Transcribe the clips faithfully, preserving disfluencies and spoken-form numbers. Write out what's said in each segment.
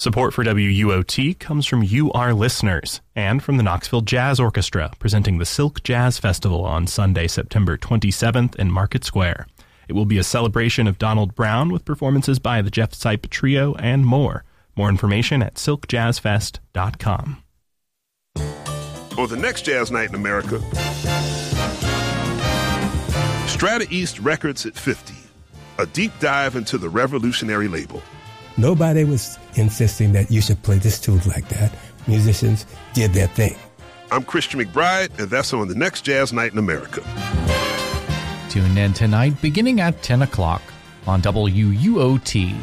Support for W U O T comes from you, our listeners, and from the Knoxville Jazz Orchestra, presenting the Silk Jazz Festival on Sunday, September twenty-seventh in Market Square. It will be a celebration of Donald Brown with performances by the Jeff Sipe Trio and more. More information at silk jazz fest dot com. On the next Jazz Night in America, Strata East Records at fifty, a deep dive into the revolutionary label. Nobody was insisting that you should play this tune like that. Musicians did their thing. I'm Christian McBride, and that's on the next Jazz Night in America. Tune in tonight beginning at ten o'clock on W U O T.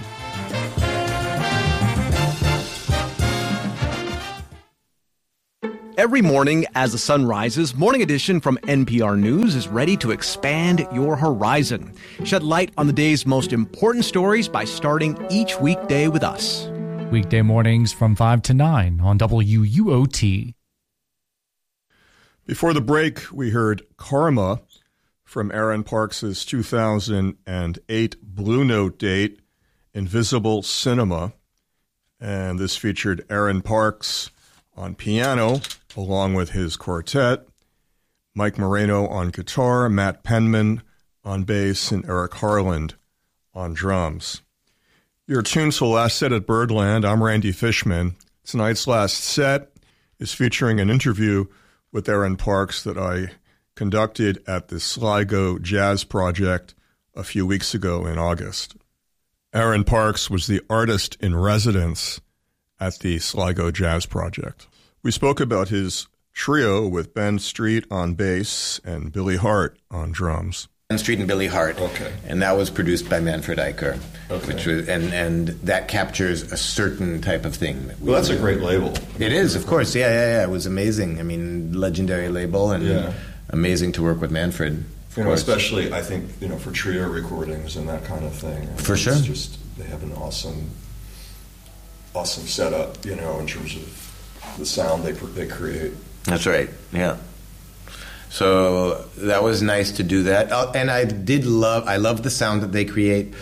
Every morning as the sun rises, Morning Edition from N P R News is ready to expand your horizon. Shed light on the day's most important stories by starting each weekday with us. Weekday mornings from five to nine on W U O T. Before the break, we heard Karma from Aaron Parks' two thousand eight Blue Note date, Invisible Cinema. And this featured Aaron Parks on piano, along with his quartet, Mike Moreno on guitar, Matt Penman on bass, and Eric Harland on drums. You're tuned to Last Set at Birdland. I'm Randy Fishman. Tonight's last set is featuring an interview with Aaron Parks that I conducted at the Sligo Jazz Project a few weeks ago in August. Aaron Parks was the artist in residence at the Sligo Jazz Project. We spoke about his trio with Ben Street on bass and Billy Hart on drums. Ben Street and Billy Hart. Okay. And that was produced by Manfred Eicher. Okay. Which was, and, and that captures a certain type of thing. That we Well, that's do. a great label. It is, of course. Yeah, yeah, yeah. It was amazing. I mean, legendary label and Yeah. amazing to work with Manfred. You know, especially, I think, you know, for trio recordings and that kind of thing. I For mean, sure. It's just, they have an awesome, awesome setup, you know, in terms of the sound they they create. That's right, yeah. So that was nice to do that. Uh, and I did love, I love the sound that they create.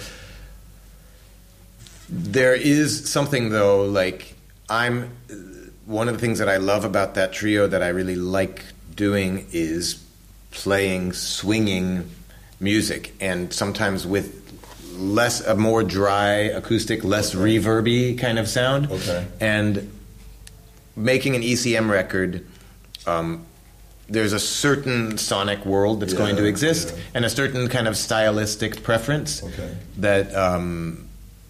There is something, though, like, I'm, one of the things that I love about that trio that I really like doing is playing swinging music, and sometimes with less, a more dry acoustic, less okay. reverby kind of sound. Okay. And making an E C M record, um, there's a certain sonic world that's yeah, going to exist, yeah. and a certain kind of stylistic preference okay. that um,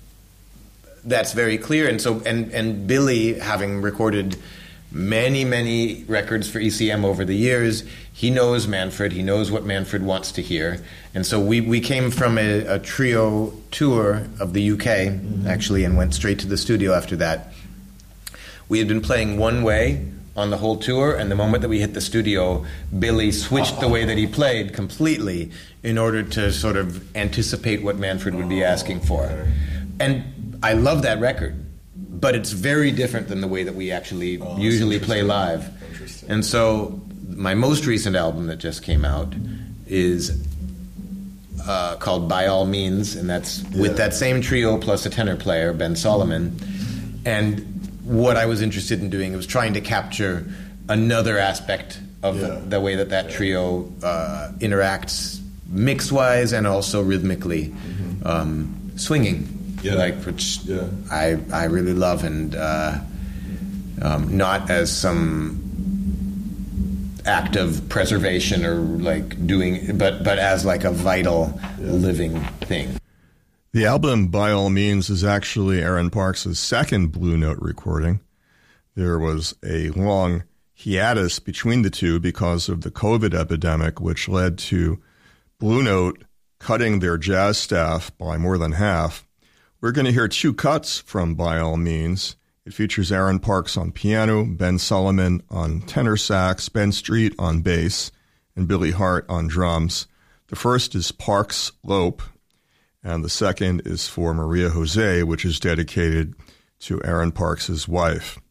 that's very clear. And so, and and Billy, having recorded many many records for E C M over the years, he knows Manfred. He knows what Manfred wants to hear. And so we we came from a, a trio tour of the U K mm-hmm. actually, and went straight to the studio after that. We had been playing one way on the whole tour, and the moment that we hit the studio, Billy switched the way that he played completely in order to sort of anticipate what Manfred would be asking for. And I love that record, but it's very different than the way that we actually oh, usually play live. And so my most recent album that just came out is uh, called By All Means, and that's yeah. with that same trio plus a tenor player, Ben Solomon. And what I was interested in doing was trying to capture another aspect of yeah. the, the way that that trio uh, interacts mix-wise and also rhythmically, mm-hmm. um, swinging, yeah. like which yeah. I I really love, and uh, um, not as some act of preservation or like doing, but but as like a vital yeah. living thing. The album, By All Means, is actually Aaron Parks' second Blue Note recording. There was a long hiatus between the two because of the COVID epidemic, which led to Blue Note cutting their jazz staff by more than half. We're going to hear two cuts from By All Means. It features Aaron Parks on piano, Ben Solomon on tenor sax, Ben Street on bass, and Billy Hart on drums. The first is Parks Lope, and the second is for Maria Jose, which is dedicated to Aaron Parks' wife.